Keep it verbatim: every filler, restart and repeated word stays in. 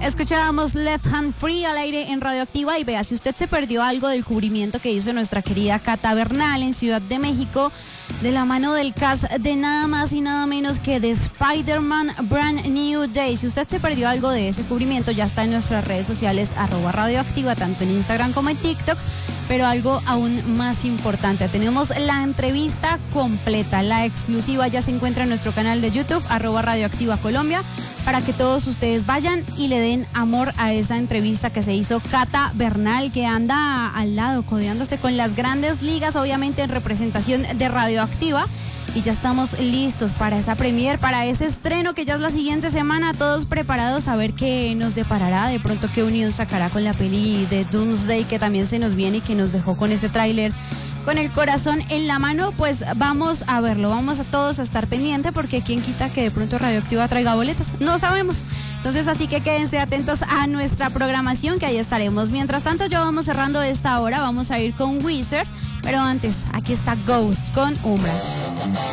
Escuchábamos Left Hand Free al aire en Radioactiva. Y vea, si usted se perdió algo del cubrimiento que hizo nuestra querida Cata Bernal en Ciudad de México, de la mano del cast de nada más y nada menos que de Spider-Man Brand New Day. Si usted se perdió algo de ese cubrimiento, ya está en nuestras redes sociales, arroba Radioactiva, tanto en Instagram como en TikTok. Pero algo aún más importante, tenemos la entrevista completa, la exclusiva, ya se encuentra en nuestro canal de YouTube, arroba Radioactiva Colombia, para que todos ustedes vayan y le den amor a esa entrevista que se hizo Cata Bernal, que anda al lado, codeándose con las grandes ligas, obviamente en representación de Radioactiva. Y ya estamos listos para esa premier, para ese estreno que ya es la siguiente semana, todos preparados a ver qué nos deparará, de pronto qué unión sacará con la peli de Doomsday que también se nos viene y que nos dejó con ese tráiler con el corazón en la mano. Pues vamos a verlo, vamos a todos a estar pendientes, porque quién quita que de pronto Radioactiva traiga boletas, no sabemos. Entonces así que quédense atentos a nuestra programación, que ahí estaremos. Mientras tanto, ya vamos cerrando esta hora, vamos a ir con Wizard, pero antes aquí está Ghost con Umbra.